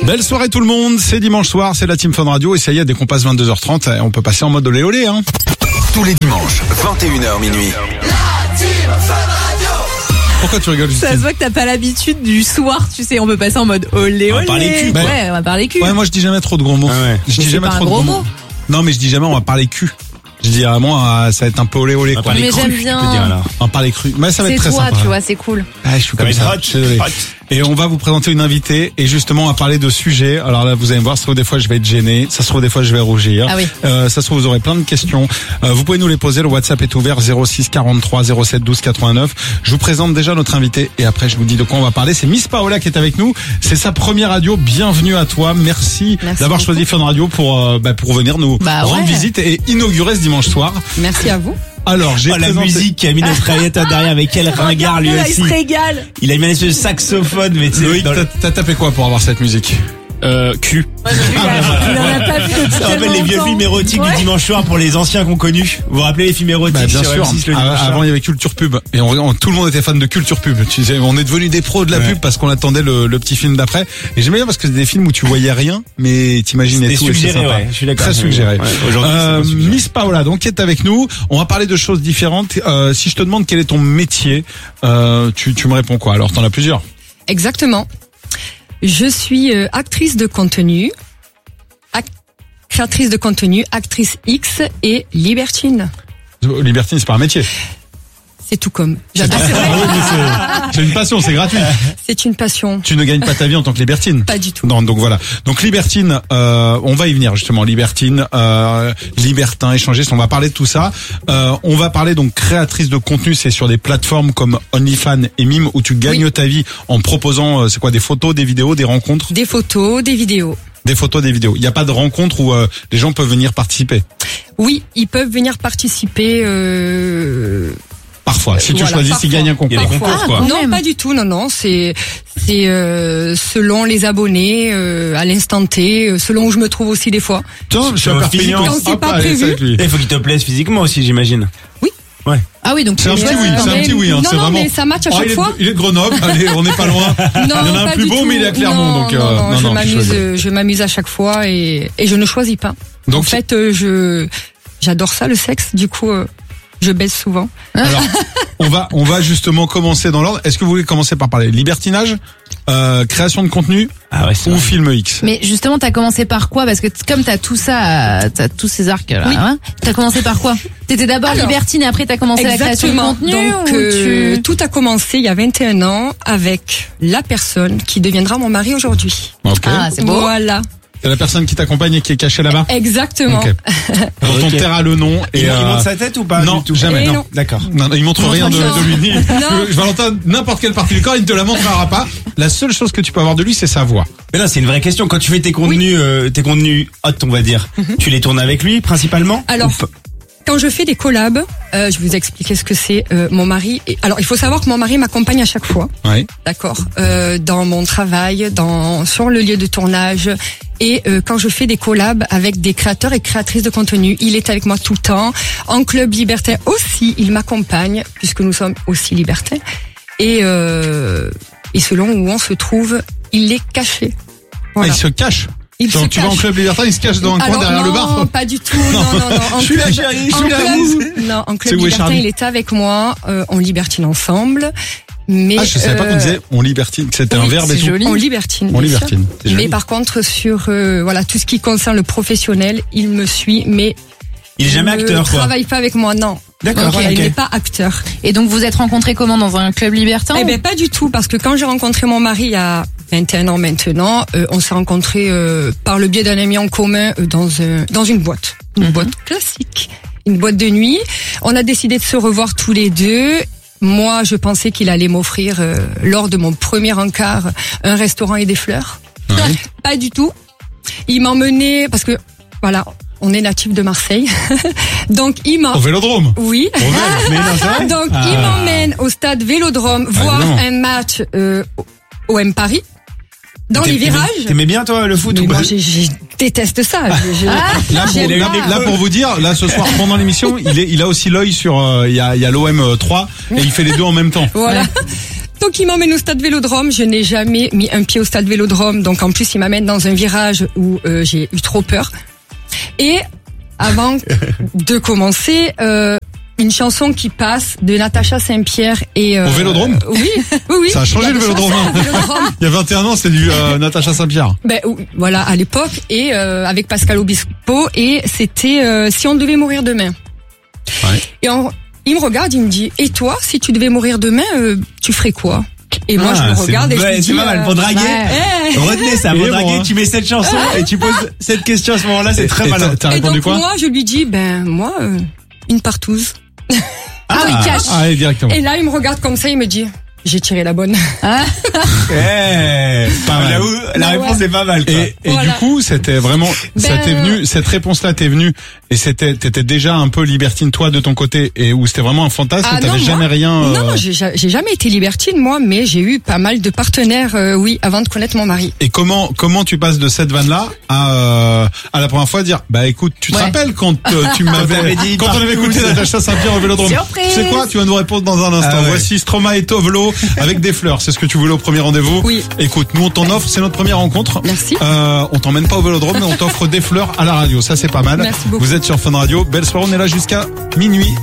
Belle soirée tout le monde, c'est dimanche soir, c'est la Team Fun Radio et ça y est, dès qu'on passe 22h30, on peut passer en mode olé olé. Hein. Tous les dimanches, 21h minuit. La Team Fun Radio. Pourquoi tu rigoles, Justine? Ça se voit que t'as pas l'habitude du soir, tu sais, on peut passer en mode olé olé. On va parler cul. Ouais, on va parler cul. Ouais, moi je dis jamais trop de gros mots. Ah ouais. Je dis c'est jamais pas trop un de gros gros mot. mots. Non, mais je dis jamais on va parler cul. Je dis vraiment ça va être un peu olé olé quoi. Mais j'aime bien. On va parler cru. Mais ça va C'est être très toi, sympa. tu vois, c'est cool. Ah, je suis comme ça. Je suis désolé. Et on va vous présenter une invitée et justement on va parler de sujets. Alors là vous allez me voir, ça se trouve des fois je vais être gêné, ça se trouve des fois je vais rougir. Ah oui. Ça se trouve vous aurez plein de questions. Vous pouvez nous les poser, le WhatsApp est ouvert 06 43 07 12 89. Je vous présente déjà notre invitée et après je vous dis de quoi on va parler. C'est Miss Paola qui est avec nous. C'est sa première radio. Bienvenue à toi. Merci d'avoir choisi Fun Radio pour venir nous rendre visite et inaugurer ce dimanche soir. Merci à vous. Alors, j'ai la présenté... musique qui a mis notre Rayetta derrière avec quel ringard lui Là, il aussi. se régale. Il a mis ce saxophone, mais tu sais. Loïc, t'as tapé quoi pour avoir cette musique? Cul. Il en a pas vu depuis Ça rappelle les vieux films érotiques du dimanche soir pour les anciens qu'on connu. Vous vous rappelez les films érotiques Bien sur sûr. M6 le dimanche soir. Avant il y avait Culture Pub et tout le monde était fan de Culture Pub. Tu sais, on est devenu des pros de la pub parce qu'on attendait le petit film d'après. Et j'aimais bien parce que c'était des films où tu voyais rien, mais t'imaginais tout. C'était suggéré, et c'est sympa. ouais. Je suis d'accord. Très suggéré. Ouais, aujourd'hui, c'est suggéré. Miss Paola, donc, qui est avec nous. On va parler de choses différentes. Si je te demande quel est ton métier, tu me réponds quoi? Alors, t'en as plusieurs. Exactement. Je suis actrice de contenu, créatrice de contenu, actrice X et libertine. Libertine, c'est pas un métier. C'est tout comme. J'adore. C'est une passion, c'est gratuit. C'est une passion. Tu ne gagnes pas ta vie en tant que libertine. Pas du tout. Non, donc voilà. Donc libertine, on va y venir justement. Libertine, libertin, échangiste. On va parler de tout ça. On va parler donc créatrice de contenu. C'est sur des plateformes comme OnlyFans et Mime où tu gagnes ta vie en proposant, c'est quoi, des photos, des vidéos, des rencontres. Des photos, des vidéos. Des photos, des vidéos. Il n'y a pas de rencontre où les gens peuvent venir participer. Oui, ils peuvent venir participer. Parfois, si tu choisis, ils gagnent un concours. Il y a des concours, quoi. Non, pas du tout. Non, c'est selon les abonnés à l'instant T, selon où je me trouve aussi des fois. Tiens, je suis à Perpignan. Quand c'est Hop, pas allez, prévu. c'est avec lui. Il faut qu'il te plaise physiquement aussi, j'imagine. Oui. Ouais. Ah oui, donc C'est un petit oui, c'est un petit oui. Hein, non, c'est non, vraiment... mais ça match à chaque fois. Il est de Grenoble, allez, on n'est pas loin. Non, il y en a un pas plus du beau, tout. mais il est à Clermont. Non, donc, je m'amuse à chaque fois et je ne choisis pas. Donc, en fait, j'adore ça, le sexe. Du coup, je baisse souvent. alors, on va justement commencer dans l'ordre. Est-ce que vous voulez commencer par parler libertinage, création de contenu ou film X? Mais justement, t'as commencé par quoi? Parce que comme t'as tout ça, t'as tous ces arcs là, hein, t'as commencé par quoi? T'étais d'abord libertine et après t'as commencé la création de contenu. Donc, tout a commencé il y a 21 ans avec la personne qui deviendra mon mari aujourd'hui. Ok. Ah, c'est beau. Voilà. C'est la personne qui t'accompagne et qui est cachée là-bas. Exactement. Ok. Alors, on taira le nom et Il monte sa tête ou pas? non, du tout. jamais. Et Non. non. D'accord. Non, il montre rien de lui. Non. Valentin, n'importe quelle partie du corps, il ne te la montrera pas. La seule chose que tu peux avoir de lui, c'est sa voix. Mais là, c'est une vraie question. Quand tu fais tes contenus hot, on va dire, tu les tournes avec lui principalement? Alors, quand je fais des collabs, je vais vous expliquer ce que c'est. Mon mari. Alors, il faut savoir que mon mari m'accompagne à chaque fois. Oui. D'accord. Dans mon travail, sur le lieu de tournage. Et quand je fais des collabs avec des créateurs et créatrices de contenu, il est avec moi tout le temps. En club libertin aussi, il m'accompagne puisque nous sommes aussi libertins. Et selon où on se trouve, il est caché. Voilà. Ah, il se cache. Il Genre, se tu vas en cache. club libertin, il se cache dans un coin derrière le bar. Non, pas du tout. Non. Je suis là, chérie, je suis là. Non, en C'est club où est libertin, Charlie? il était avec moi. On libertine ensemble. Mais Ah, je savais pas qu'on disait on libertine, que c'était un verbe et tout. joli. on libertine. On bien sûr. libertine. C'est joli. Mais par contre, sur tout ce qui concerne le professionnel, il me suit, mais Il est jamais acteur, ne quoi. travaille pas avec moi, non. D'accord, Voilà, ok. il n'est pas acteur. Et donc vous êtes rencontrés comment, dans un club libertin? Eh ben pas du tout, parce que quand j'ai rencontré mon mari il y a 21 ans maintenant, on s'est rencontrés par le biais d'un ami en commun dans une boîte. Une boîte classique. Une boîte de nuit. On a décidé de se revoir tous les deux. Moi, je pensais qu'il allait m'offrir, lors de mon premier encart, un restaurant et des fleurs. Ouais. Pas du tout. Il m'emmenait, parce que, voilà, on est natif de Marseille. Donc, Au Vélodrome. Oui. Mais non, c'est vrai. Donc, il m'emmène au stade Vélodrome voir non. un match OM Paris. Dans les virages. T'aimais bien, toi, le foot Mais ou pas? moi, je déteste ça. Là, pour vous dire, là, ce soir, pendant l'émission, il a aussi l'œil sur, il y a l'OM 3, et il fait les deux en même temps. Voilà. Donc il m'emmène au stade Vélodrome. Je n'ai jamais mis un pied au stade Vélodrome. Donc en plus il m'amène dans un virage où j'ai eu trop peur. Et avant de commencer, une chanson qui passe de Natacha Saint-Pierre et au Vélodrome. Oui. Ça a changé le Vélodrome. Il y a 21 ans, c'est du Natacha Saint-Pierre. Ben voilà, à l'époque et avec Pascal Obispo et c'était Si on devait mourir demain. Ouais. Et il me regarde, il me dit "Et toi, si tu devais mourir demain, tu ferais quoi?" Et moi je me regarde et je me dis c'est pas mal pour draguer. Retenez ça, pour draguer, hein. tu mets cette chanson et tu poses cette question à ce moment-là, c'est très malin. T'as et répondu donc quoi? moi je lui dis moi une partouze. Ah oui, cash. Allez, directement. Et là il me regarde comme ça, il me dit "J'ai tiré la bonne." J'avoue, la réponse est pas mal, quoi. Et Voilà. du coup, c'était vraiment, ça t'est venu, cette réponse-là t'est venue, et t'étais déjà un peu libertine toi de ton côté, et où c'était vraiment un fantasme, t'avais jamais rien. Non, j'ai jamais été libertine moi, mais j'ai eu pas mal de partenaires, avant de connaître mon mari. Et comment tu passes de cette vanne-là à la première fois dire, bah écoute, tu te rappelles quand tu m'avais dit, quand on avait écouté Natacha Saint-Pierre au Vélodrome. Surprise. Tu sais quoi, tu vas nous répondre dans un instant. Ah ouais. Voici Stromae et Tovlo avec des fleurs. C'est ce que tu voulais au premier rendez-vous. Oui. Écoute, nous on t'en offre, c'est notre première rencontre. Merci. On t'emmène pas au Vélodrome, mais on t'offre des fleurs à la radio. Ça c'est pas mal. Merci beaucoup. Vous êtes sur Fun Radio. Belle soirée, on est là jusqu'à minuit.